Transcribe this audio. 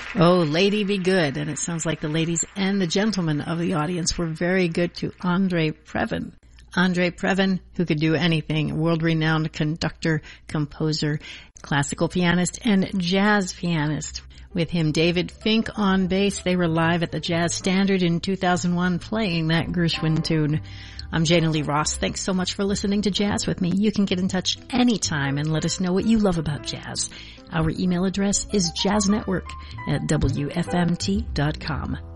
Oh, Lady Be Good. And it sounds like the ladies and the gentlemen of the audience were very good to Andre Previn. Andre Previn, who could do anything, world-renowned conductor, composer, classical pianist, and jazz pianist. With him, David Fink on bass. They were live at the Jazz Standard in 2001 playing that Gershwin tune. I'm Jana Lee Ross. Thanks so much for listening to Jazz with me. You can get in touch anytime and let us know what you love about jazz. Our email address is jazznetwork@wfmt.com.